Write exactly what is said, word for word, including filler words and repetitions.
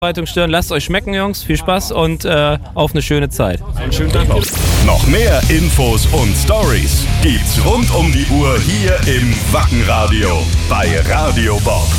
stören. Lasst euch schmecken, Jungs. Viel Spaß und äh, auf eine schöne Zeit. Einen schönen Tag noch. Noch mehr Infos und Stories gibt's rund um die Uhr hier im Wackenradio bei Radio Bob.